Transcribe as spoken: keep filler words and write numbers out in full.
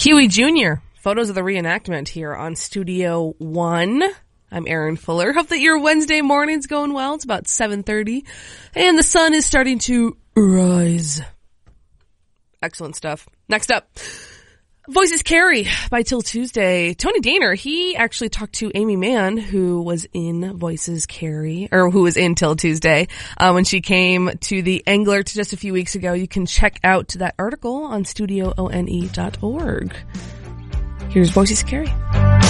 Huey Junior Photos of the reenactment here on Studio One. I'm Erin Fuller. Hope that your Wednesday morning's going well. It's about seven thirty, and the sun is starting to rise. Excellent stuff. Next up, Voices Carry by Till Tuesday. Tony Daner, he actually talked to Amy Mann, who was in Voices Carry, or who was in Till Tuesday, uh, when she came to the Angler just a few weeks ago. You can check out that article on studio one dot org. Here's Voices Carry.